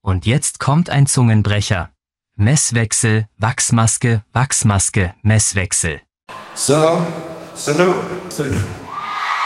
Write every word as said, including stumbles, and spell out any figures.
Und jetzt kommt ein Zungenbrecher. Messwechsel, Wachsmaske, Wachsmaske, Messwechsel. So, so, no, so.